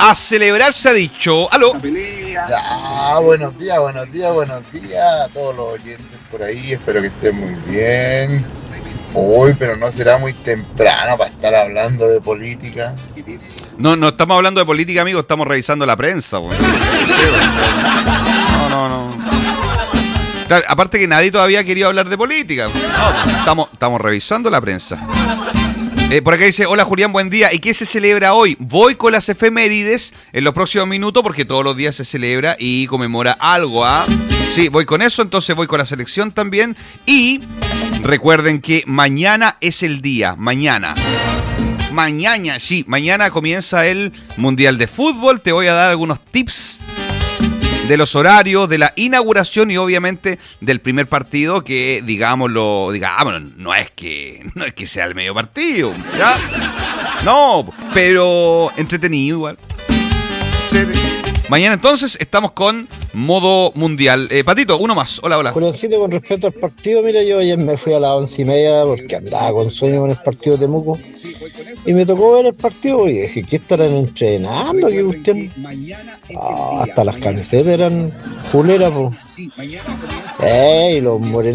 A celebrar se ha dicho. ¡Aló! Ya, buenos días a todos los oyentes por ahí, espero que estén muy bien. Uy, pero no será muy temprano para estar hablando de política. No estamos hablando de política, amigo, estamos revisando la prensa. No. Claro, aparte que nadie todavía ha querido hablar de política. No, estamos revisando la prensa. Por acá dice, hola Julián, buen día. ¿Y qué se celebra hoy? Voy con las efemérides en los próximos minutos porque todos los días se celebra y conmemora algo, ¿ah? Sí, voy con eso, entonces voy con la selección también. Y recuerden que mañana es el día, mañana comienza el Mundial de Fútbol. Te voy a dar algunos tips de los horarios, de la inauguración y obviamente del primer partido que, digámoslo, no es que sea el medio partido, ¿ya? No, pero entretenido igual. Mañana entonces estamos con modo mundial. Patito, uno más. Hola. Juliancito, con respecto al partido, mira, yo ayer me fui a las 11:30 porque andaba con sueño con el partido de Temuco. Y me tocó ver el partido y dije, ¿qué estarán entrenando? ¿Qué cuestión? Hasta las camisetas eran fuleras, po. Y los morenos.